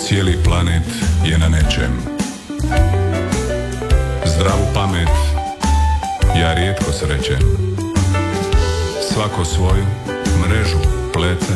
cijeli planet je na nečem. Zdravu pamet ja rijetko srećem. Svako svoju mrežu plete,